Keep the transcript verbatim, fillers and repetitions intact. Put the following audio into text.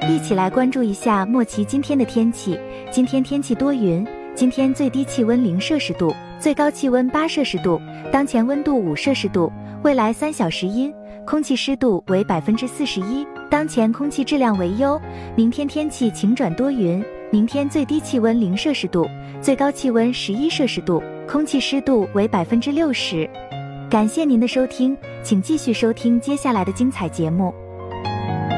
一起来关注一下莫奇今天的天气。今天天气多云，今天最低气温零摄氏度，最高气温八摄氏度，当前温度五摄氏度，未来三小时阴，空气湿度为百分之四十一，当前空气质量为优。明天天气晴转多云，明天最低气温零摄氏度，最高气温十一摄氏度，空气湿度为百分之六十。感谢您的收听，请继续收听接下来的精彩节目。